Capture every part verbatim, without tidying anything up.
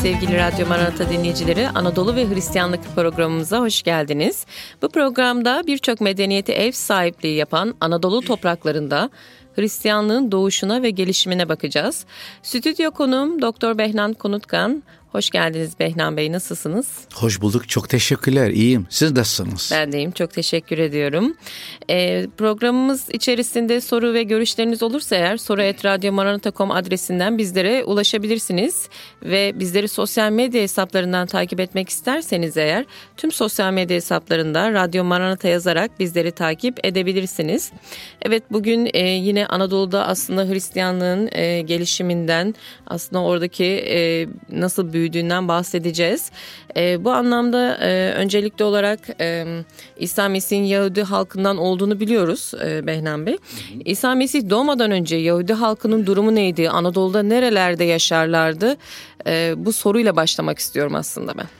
sevgili Radyo Maranata dinleyicileri. Anadolu ve Hristiyanlık programımıza hoş geldiniz. Bu programda birçok medeniyete ev sahipliği yapan Anadolu topraklarında Hristiyanlığın doğuşuna ve gelişimine bakacağız. Stüdyo konuğum Doktor Behnan Konutkan. Hoş geldiniz Behnan Bey, nasılsınız? Hoş bulduk, çok teşekkürler, iyiyim. Siz nasılsınız? Ben de iyiyim, çok teşekkür ediyorum. Ee, programımız içerisinde soru ve görüşleriniz olursa eğer soru et radyo maranata nokta com adresinden bizlere ulaşabilirsiniz. Ve bizleri sosyal medya hesaplarından takip etmek isterseniz eğer tüm sosyal medya hesaplarında Radyo Maranata yazarak bizleri takip edebilirsiniz. Evet, bugün e, yine Anadolu'da aslında Hristiyanlığın e, gelişiminden, aslında oradaki e, nasıl büyüdüğünden bahsedeceğiz. E, bu anlamda e, öncelikli olarak e, İsa Mesih'in Yahudi halkından olduğunu biliyoruz e, Behnan Bey. Hı hı. İsa Mesih doğmadan önce Yahudi halkının durumu neydi? Anadolu'da nerelerde yaşarlardı? E, bu soruyla başlamak istiyorum aslında ben.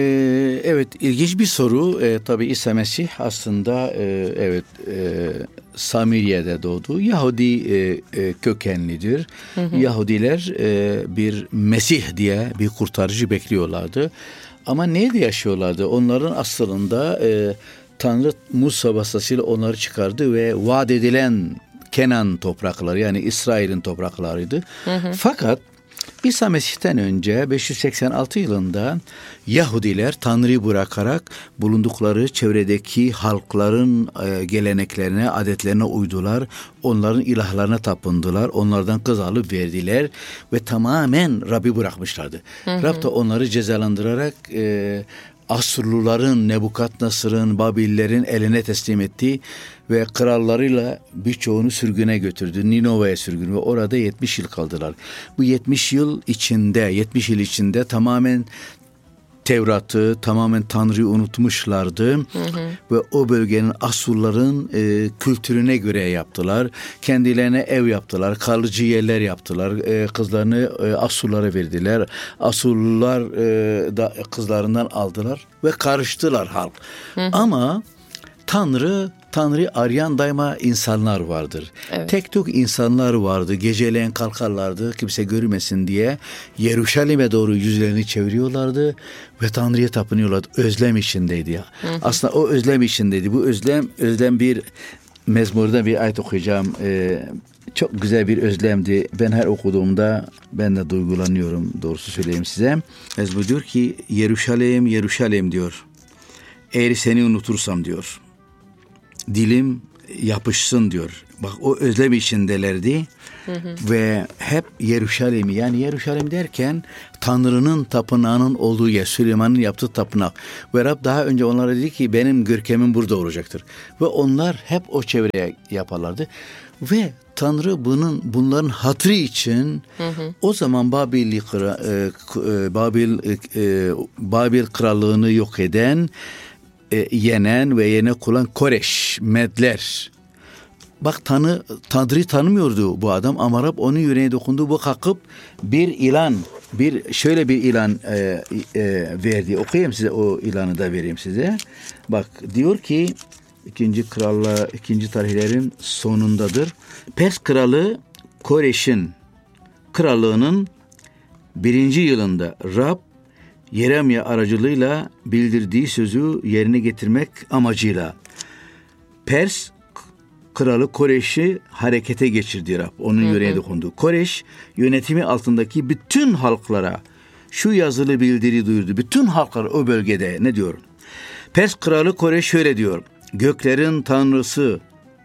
Ee, evet, ilginç bir soru. Ee, tabii İsa Mesih aslında e, evet e, Samiriye'de doğdu. Yahudi e, e, kökenlidir. Hı hı. Yahudiler e, bir Mesih diye bir kurtarıcı bekliyorlardı. Ama nerede yaşıyorlardı? Onların aslında e, Tanrı Musa vasıtasıyla onları çıkardı ve vaat edilen Kenan toprakları, yani İsrail'in topraklarıydı. Hı hı. Fakat İsa Mesih'ten önce beş yüz seksen altı yılında Yahudiler Tanrı'yı bırakarak bulundukları çevredeki halkların e, geleneklerine, adetlerine uydular. Onların ilahlarına tapındılar. Onlardan kız alıp verdiler ve tamamen Rabbi bırakmışlardı. Hı hı. Rab da onları cezalandırarak e, Asurluların, Nebukadnezar'ın, Babillerin eline teslim etti ve krallarıyla birçoğunu sürgüne götürdü. Ninova'ya sürgün ve orada yetmiş yıl kaldılar. Bu yetmiş yıl içinde, yetmiş yıl içinde tamamen Tevrat'ı, tamamen Tanrı'yı unutmuşlardı. Hı hı. Ve o bölgenin Asurların e, kültürüne göre yaptılar. Kendilerine ev yaptılar, kalıcı yerler yaptılar. E, kızlarını e, Asurlara verdiler. Asurlular e, da kızlarından aldılar ve karıştılar halk. Hı hı. Ama Tanrı, Tanrı'yı arayan daima insanlar vardır. Evet. Tek tük insanlar vardı. Geceleyin kalkarlardı kimse görmesin diye. Yeruşalim'e doğru yüzlerini çeviriyorlardı ve Tanrı'ya tapınıyorlardı. Özlem içindeydi ya. Hı hı. Aslında o özlem içindeydi. Bu özlem, özlem bir mezmurda bir ayet okuyacağım. Ee, çok güzel bir özlemdi. Ben her okuduğumda ben de duygulanıyorum, doğrusu söyleyeyim size. Mezmur diyor ki, Yeruşalim, Yeruşalim diyor. Eğer seni unutursam diyor, dilim yapışsın diyor. Bak, o özlem içindelerdi. Hı hı. Ve hep Yeruşalim'i, yani Yeruşalim derken Tanrı'nın tapınağının olduğu yer, Süleyman'ın yaptığı tapınak. Ve Rab daha önce onlara dedi ki benim görkemim burada olacaktır. Ve onlar hep o çevreye yaparlardı. Ve Tanrı bunun bunların hatırı için hı hı. o zaman Babil'i e, e, Babil e, Babil krallığını yok eden, E, yenen ve yenek olan Koreş, Medler. Bak, Tanrı, Tanrı'yı tanımıyordu bu adam ama Rab onun yüreğine dokundu. Bu kalkıp bir ilan, bir şöyle bir ilan e, e, verdi. Okuyayım size, o ilanı da vereyim size. Bak, diyor ki ikinci kralla, ikinci tarihlerin sonundadır. Pers kralı Koreş'in krallığının birinci yılında Rab Yeremya aracılığıyla bildirdiği sözü yerine getirmek amacıyla Pers kralı Koreş'i harekete geçirdi Rab. Onun yüreğine dokundu. Koreş yönetimi altındaki bütün halklara şu yazılı bildiri duyurdu. Bütün halklar o bölgede ne diyor? Pers kralı Koreş şöyle diyor. Göklerin tanrısı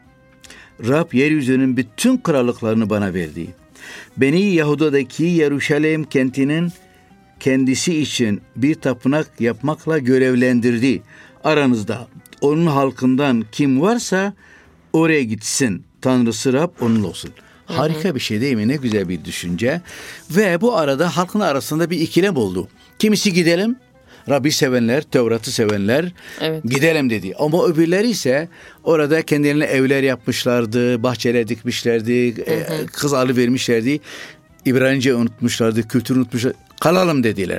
Rab yeryüzünün bütün krallıklarını bana verdi. Beni Yahuda'daki Yeruşalim kentinin kendisi için bir tapınak yapmakla görevlendirdi. Aranızda onun halkından kim varsa oraya gitsin. Tanrısı Rab onun olsun. Hı hı. Harika bir şey değil mi? Ne güzel bir düşünce. Ve bu arada halkın arasında bir ikilem oldu. Kimisi gidelim, Rabbi sevenler, Tevrat'ı sevenler evet. gidelim dedi. Ama öbürleri ise orada kendilerine evler yapmışlardı, bahçeler dikmişlerdi, hı hı. kız alıvermişlerdi. İbranice unutmuşlardı, kültürü unutmuşlar. Kalalım dediler.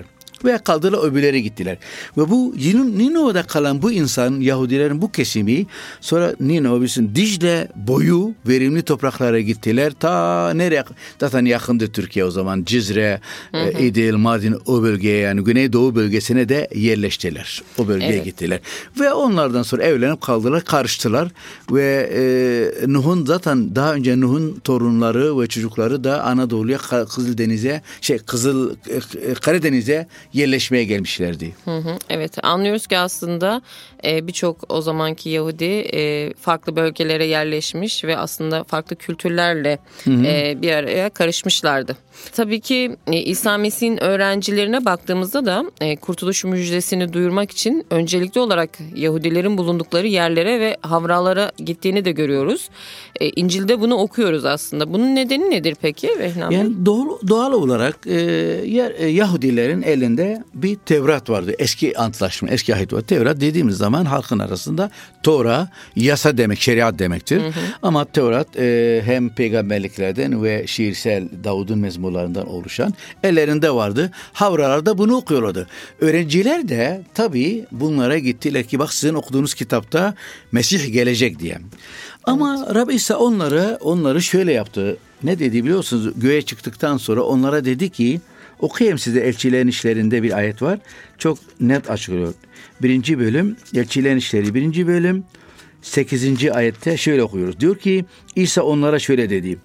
Ve kaldılar öbürleri gittiler. Ve bu Ninova'da kalan bu insan, Yahudilerin bu kesimi sonra Ninova'nın Dicle boyu verimli topraklara gittiler. Ta nereye? Zaten yakındı Türkiye o zaman. Cizre, e, İdil, Mardin o bölgeye yani Güneydoğu bölgesine de yerleştiler. O bölgeye evet. gittiler. Ve onlardan sonra evlenip kaldılar, karıştılar. Ve e, Nuh'un zaten daha önce Nuh'un torunları ve çocukları da Anadolu'ya, Kızıldeniz'e, şey Kızıl e, Karadeniz'e yerleşmeye gelmişlerdi. Hı hı, evet, anlıyoruz ki aslında e, birçok o zamanki Yahudi e, farklı bölgelere yerleşmiş ve aslında farklı kültürlerle e, bir araya karışmışlardı. Tabii ki e, İsa Mesih'in öğrencilerine baktığımızda da e, kurtuluş müjdesini duyurmak için öncelikli olarak Yahudilerin bulundukları yerlere ve havralara gittiğini de görüyoruz. E, İncil'de bunu okuyoruz aslında. Bunun nedeni nedir peki Vehna Bey? Yani doğal, doğal olarak e, e, Yahudilerin elinde bir Tevrat vardı. Eski antlaşma, eski ahit var. Tevrat dediğimiz zaman halkın arasında Tora, yasa demek, şeriat demektir. Hı hı. Ama Tevrat e, hem peygamberliklerden ve şiirsel Davud'un mezmurlarından oluşan ellerinde vardı. Havralarda bunu okuyorlardı. Öğrenciler de tabii bunlara gittiler ki bak sizin okuduğunuz kitapta Mesih gelecek diye. Ama evet. Rabbi İsa onları, onları şöyle yaptı. Ne dedi biliyorsunuz? Göğe çıktıktan sonra onlara dedi ki, okuyayım size Elçilerin İşlerinde bir ayet var. Çok net açıklıyor. Birinci bölüm, Elçilerin İşleri birinci bölüm, sekizinci ayette şöyle okuyoruz. Diyor ki, İsa onlara şöyle dedi.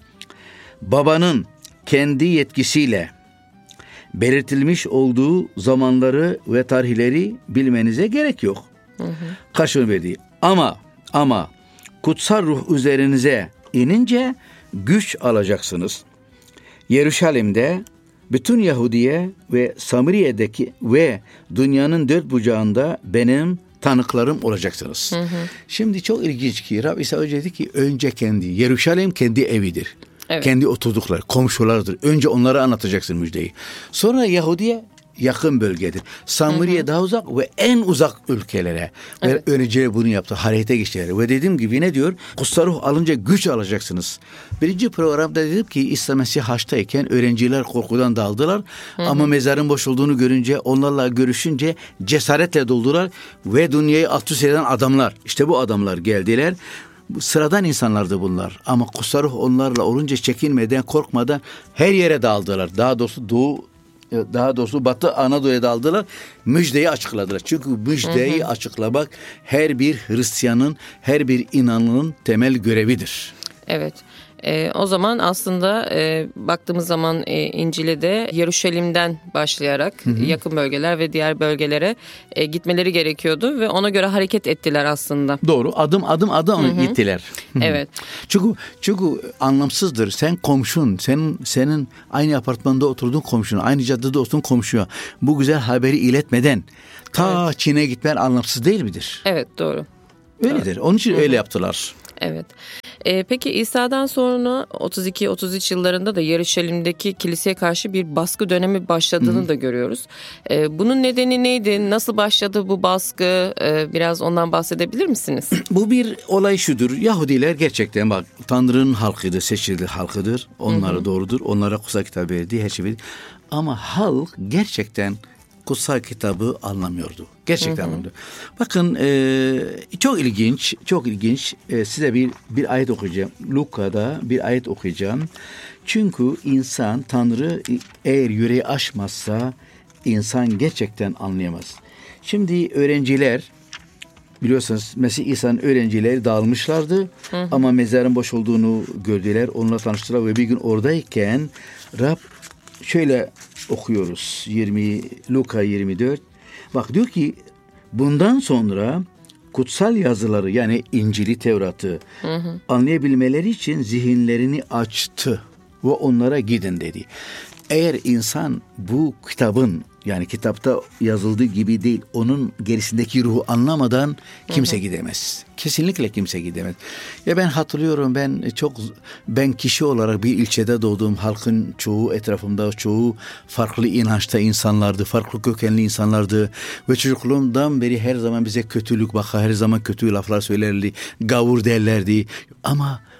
Babanın kendi yetkisiyle belirtilmiş olduğu zamanları ve tarihleri bilmenize gerek yok. Hı hı. Karşılığını verdi. Ama, ama kutsal ruh üzerinize inince güç alacaksınız. Yeruşalim'de bütün Yahudiye ve Samiriye'deki ve dünyanın dört bucağında benim tanıklarım olacaksınız. Hı hı. Şimdi çok ilginç ki Rabbi İsa dedi ki önce kendi, Yeruşalim kendi evidir. Evet. Kendi oturdukları, komşularıdır. Önce onlara anlatacaksın müjdeyi. Sonra Yahudiye yakın bölgedir. Samiriye daha uzak ve en uzak ülkelere. Evet. Ve öğrenciler bunu yaptı. Harekete geçtiler. Ve dediğim gibi ne diyor? Kutsal ruh alınca güç alacaksınız. Birinci programda dedim ki İsa Mesih haçtayken öğrenciler korkudan daldılar. Hı hı. Ama mezarın boş olduğunu görünce, onlarla görüşünce cesaretle doldular. Ve dünyayı alt üst eden adamlar. İşte bu adamlar geldiler. Sıradan insanlardı bunlar. Ama kutsal ruh onlarla olunca çekinmeden, korkmadan her yere daldılar. Daha doğrusu Doğu Daha doğrusu Batı Anadolu'ya daldılar. Müjdeyi açıkladılar. Çünkü müjdeyi hı hı. açıklamak her bir Hristiyanın, her bir inanlının temel görevidir. Evet. E, o zaman aslında e, baktığımız zaman e, İncil'e de Yeruşalim'den başlayarak hı hı. yakın bölgeler ve diğer bölgelere e, gitmeleri gerekiyordu ve ona göre hareket ettiler aslında. Doğru. Adım adım adım hı hı. gittiler. Evet. Çünkü çünkü anlamsızdır. Sen komşun, senin senin aynı apartmanda oturduğun komşun, aynı caddede oturduğun komşuya bu güzel haberi iletmeden ta evet. Çin'e gitmen anlamsız değil midir? Evet, doğru. Öyledir. Onun için hı-hı. öyle yaptılar. Evet. Ee, peki İsa'dan sonra otuz iki otuz üç yıllarında da Yeruşalim'deki kiliseye karşı bir baskı dönemi başladığını Hı. da görüyoruz. Ee, bunun nedeni neydi? Nasıl başladı bu baskı? Ee, biraz ondan bahsedebilir misiniz? Bu bir olay şudur. Yahudiler gerçekten bak Tanrı'nın halkıdır, seçildi halkıdır. Onları Hı-hı. doğrudur. Onlara kutsal kitap verdi, her şey verdi. Ama halk gerçekten kutsal kitabı anlamıyordu. Gerçekten hı hı. anlamıyordu. Bakın e, çok ilginç, çok ilginç. E, size bir bir ayet okuyacağım. Luka'da bir ayet okuyacağım. Çünkü insan, Tanrı eğer yüreği aşmazsa insan gerçekten anlayamaz. Şimdi öğrenciler, biliyorsunuz Mesih İsa'nın öğrencileri dağılmışlardı. Hı hı. Ama mezarın boş olduğunu gördüler. Onunla tanıştılar ve bir gün oradayken Rab şöyle okuyoruz. yirmi Luka yirmi dört. Bak diyor ki bundan sonra kutsal yazıları yani İncil'i, Tevrat'ı hı hı. anlayabilmeleri için zihinlerini açtı ve onlara gidin dedi. Eğer insan bu kitabın yani kitapta yazıldığı gibi değil, onun gerisindeki ruhu anlamadan kimse hı hı. gidemez. Kesinlikle kimse gidemez. Ya ben hatırlıyorum, ben çok ben kişi olarak bir ilçede doğdum. Halkın çoğu, etrafımda çoğu farklı inançta insanlardı, farklı kökenli insanlardı ve çocukluğumdan beri her zaman bize kötülük bakar, her zaman kötü laflar söylerdi, gavur derlerdi. Ama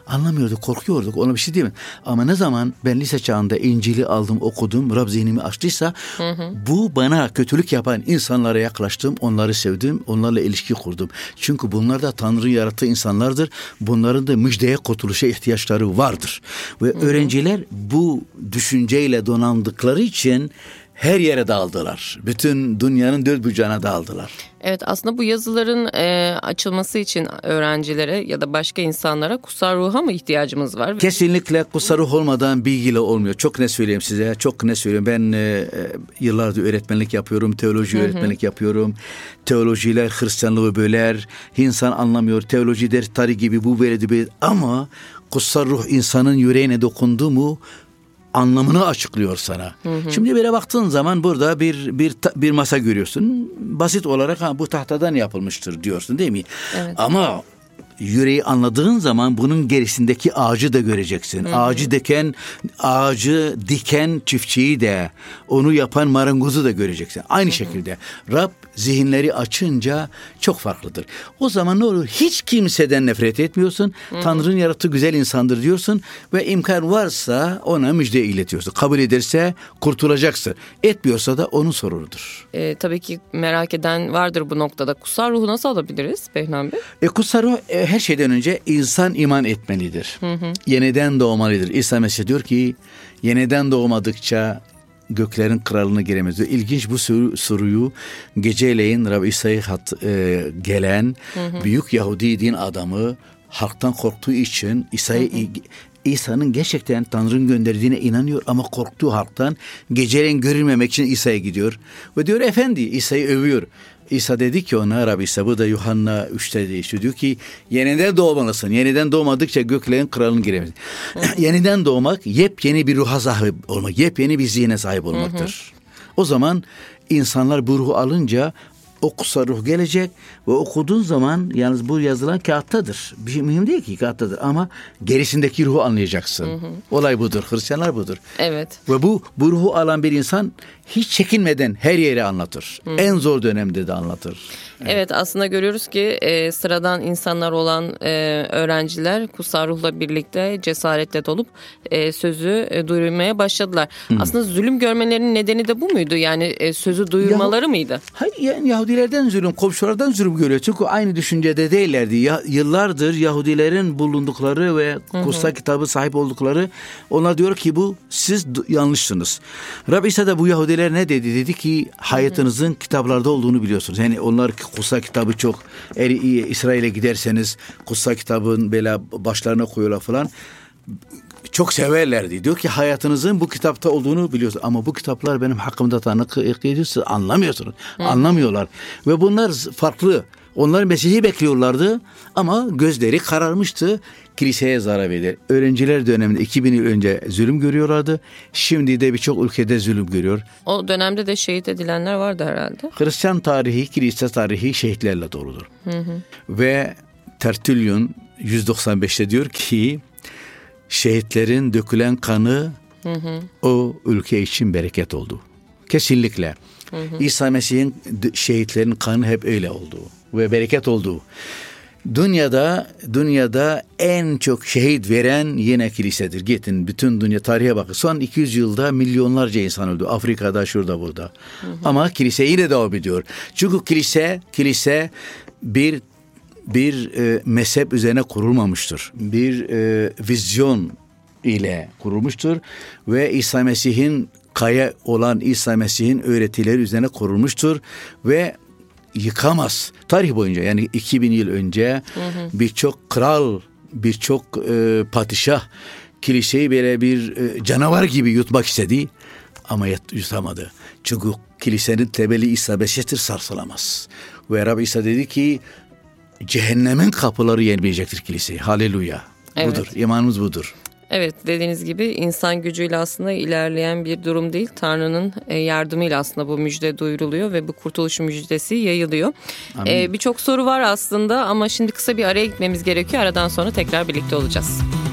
Anlamıyorduk, korkuyorduk. Ona bir şey değil mi? Ama ne zaman ben lise çağında İncil'i aldım, okudum, Rab zihnimi açtıysa hı hı. bu bana kötülük yapan insanlara yaklaştım, onları sevdim, onlarla ilişki kurdum. Çünkü bunlar da Tanrı yarattığı insanlardır. Bunların da müjdeye, kurtuluşa ihtiyaçları vardır. Ve hı hı. öğrenciler bu düşünceyle donandıkları için her yere dağıldılar. Bütün dünyanın dört bucağına dağıldılar. Evet, aslında bu yazıların e, açılması için öğrencilere ya da başka insanlara kutsal ruha mı ihtiyacımız var? Kesinlikle kutsal ruh olmadan bilgiyle olmuyor. Çok ne söyleyeyim size, çok ne söyleyeyim. Ben e, yıllardır öğretmenlik yapıyorum, teoloji hı hı. öğretmenlik yapıyorum. Teolojiler Hristiyanlığı böler, insan anlamıyor. Teoloji der tarih gibi bu böyle böyle. Ama kutsal ruh insanın yüreğine dokundu mu anlamını açıklıyor sana. Hı hı. Şimdi böyle baktığın zaman burada bir bir bir masa görüyorsun. Basit olarak ha bu tahtadan yapılmıştır diyorsun değil mi? Evet. Ama yüreği anladığın zaman bunun gerisindeki ağacı da göreceksin. Hı hı. Ağacı diken, ağacı diken çiftçiyi de, onu yapan marangozu da göreceksin. Aynı hı hı. şekilde Rab zihinleri açınca çok farklıdır. O zaman ne olur? Hiç kimseden nefret etmiyorsun. Hı hı. Tanrı'nın yarattığı güzel insandır diyorsun ve imkan varsa ona müjde iletiyorsun. Kabul ederse kurtulacaksın. Etmiyorsa da onun sorunudur. E, tabii ki merak eden vardır bu noktada. Kutsal ruhu nasıl alabiliriz Behram Bey? E, kutsal ruh e, her şeyden önce insan iman etmelidir. Hı hı. Yeniden doğmalıdır. İsa Mesih diyor ki yeniden doğmadıkça göklerin kralına giremez diyor. İlginç bu soru, soruyu geceleyin Rabbi İsa'ya e, gelen hı hı. büyük Yahudi din adamı halktan korktuğu için İsa'yı İsa'nın gerçekten Tanrı'nın gönderdiğine inanıyor ama korktuğu halktan geceleyin görülmemek için İsa'ya gidiyor. Ve diyor efendi İsa'yı övüyor. İsa dedi ki ona Rabbi İsa bu da Yuhanna üçte değişiyor. Diyor ki yeniden doğmalısın. Yeniden doğmadıkça göklerin kralına giremez. Yeniden doğmak yepyeni bir ruha sahip olmak. Yepyeni bir zihne sahip olmaktır. Hı hı. O zaman insanlar bu ruhu alınca o kutsal ruh gelecek ve okuduğun zaman yalnız bu yazılan kağıttadır. Bir şey mühim değil ki kağıttadır ama gerisindeki ruhu anlayacaksın. Hı hı. Olay budur. Hristiyanlar budur. Evet. Ve bu, bu ruhu alan bir insan hiç çekinmeden her yere anlatır. Hı. En zor dönemde de anlatır. Evet, evet aslında görüyoruz ki e, sıradan insanlar olan e, öğrenciler kutsal ruhla birlikte cesaretle dolup e, sözü e, duyurmaya başladılar. Hı. Aslında zulüm görmelerinin nedeni de bu muydu? Yani e, sözü duyurmaları Yahu, mıydı? Hayır yani Yahudilerden zulüm, komşulardan zulüm görüyor. Çünkü aynı düşüncede değillerdi. Ya, yıllardır Yahudilerin bulundukları ve kutsal kitabı sahip oldukları onlar diyor ki bu siz yanlışsınız. Rabbi İsa da bu Yahudiler ne dedi? Dedi ki hayatınızın hı hı. kitaplarda olduğunu biliyorsunuz. Yani onlar kutsal kitabı çok eğer İsrail'e giderseniz kutsal kitabın böyle başlarına koyuyorlar falan. Çok severlerdi. Diyor ki hayatınızın bu kitapta olduğunu biliyorsunuz. Ama bu kitaplar benim hakkımda tanık ediyorsa anlamıyorsunuz. Hı. Anlamıyorlar. Ve bunlar farklı. Onlar Mesih'i bekliyorlardı ama gözleri kararmıştı. Kiliseye zarar verir. Öğrenciler döneminde iki bin yıl önce zulüm görüyorlardı. Şimdi de birçok ülkede zulüm görüyor. O dönemde de şehit edilenler vardı herhalde. Hristiyan tarihi, kilise tarihi şehitlerle doludur. Hı hı. Ve Tertullian yüz doksan beşte diyor ki şehitlerin dökülen kanı hı hı. o ülke için bereket oldu. Kesinlikle. Hı hı. İsa Mesih'in şehitlerin kanı hep öyle oldu ve bereket oldu. Dünyada dünyada en çok şehit veren yine kilisedir. Gidin bütün dünya tarihe bakın. Son iki yüz yılda milyonlarca insan öldü. Afrika'da şurada burada. Hı hı. Ama kilise yine devam ediyor. Çünkü kilise kilise bir bir e, mezhep üzerine kurulmamıştır. Bir e, vizyon ile kurulmuştur ve İsa Mesih'in kaya olan İsa Mesih'in öğretileri üzerine kurulmuştur ve yıkamaz. Tarih boyunca yani iki bin yıl önce birçok kral, birçok e, padişah kiliseyi böyle bir e, canavar gibi yutmak istedi ama yutamadı. Çünkü kilisenin temeli İsa Mesih'tir, sarsılamaz. Ve Rabbi İsa dedi ki cehennemin kapıları yenmeyecektir kiliseyi. Haleluya. Evet. Budur. İmanımız budur. Evet, dediğiniz gibi insan gücüyle aslında ilerleyen bir durum değil. Tanrı'nın yardımıyla aslında bu müjde duyuruluyor ve bu kurtuluş müjdesi yayılıyor. Ee, Birçok soru var aslında ama şimdi kısa bir araya gitmemiz gerekiyor. Aradan sonra tekrar birlikte olacağız.